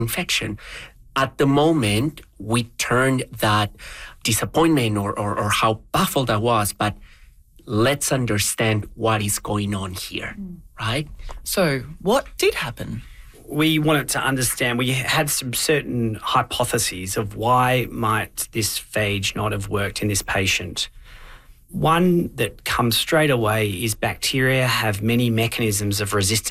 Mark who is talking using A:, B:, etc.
A: infection. At the moment, we turned that disappointment or how baffled I was, but let's understand what is going on here, right?
B: So what did happen?
C: We wanted to understand, we had some certain hypotheses of why might this phage not have worked in this patient. One that comes straight away is bacteria have many mechanisms of resistance